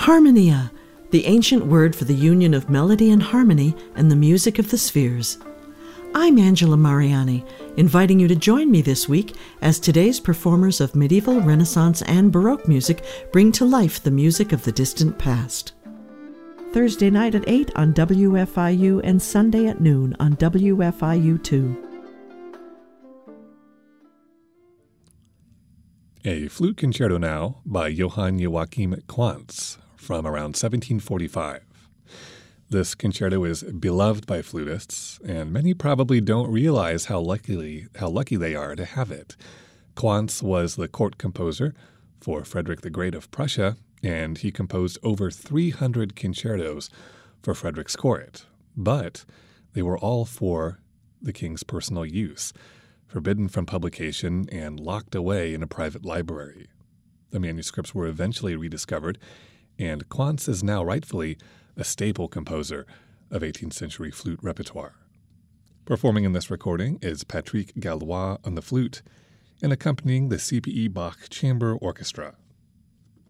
Harmonia, the ancient word for the union of melody and harmony and the music of the spheres. I'm Angela Mariani, inviting you to join me this week as today's performers of medieval, Renaissance, and Baroque music bring to life the music of the distant past. Thursday night at 8 on WFIU and Sunday at noon on WFIU2. A flute concerto now by Johann Joachim Quantz from around 1745. This concerto is beloved by flutists, and many probably don't realize how lucky they are to have it. Quantz was the court composer for Frederick the Great of Prussia, and he composed over 300 concertos for Frederick's court. But they were all for the king's personal use, forbidden from publication and locked away in a private library. The manuscripts were eventually rediscovered, and Quantz is now rightfully a staple composer of 18th century flute repertoire. Performing in this recording is Patrick Gallois on the flute and accompanying the CPE Bach Chamber Orchestra.